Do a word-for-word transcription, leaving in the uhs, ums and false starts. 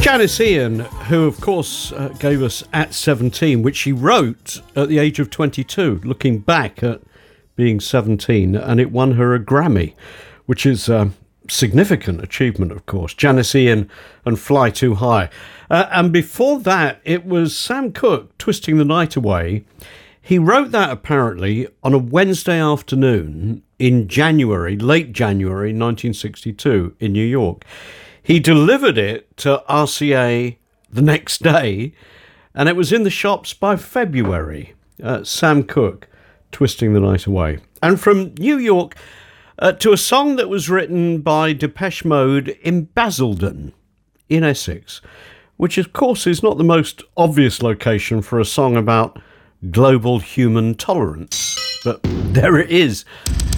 Janis Ian, who of course uh, gave us At seventeen, which she wrote at the age of twenty-two, looking back at being seventeen, and it won her a Grammy, which is a significant achievement, of course. Janis Ian and Fly Too High. Uh, and before that, it was Sam Cooke, Twisting the Night Away. He wrote that apparently on a Wednesday afternoon in January, late January nineteen sixty-two in New York. He delivered it to R C A the next day, and it was in the shops by February. Uh, Sam Cooke, Twisting the Night Away. And from New York uh, to a song that was written by Depeche Mode in Basildon, in Essex, which of course is not the most obvious location for a song about global human tolerance. But there it is.